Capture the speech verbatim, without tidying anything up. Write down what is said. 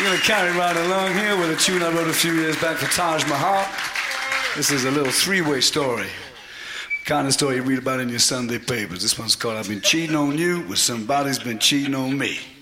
going to carry right along here with a tune I wrote a few years back for Taj Mahal. This is a little three-way story. The kind of story you read about in your Sunday papers. This one's called I've Been Cheating on You with Somebody's Been Cheating on Me.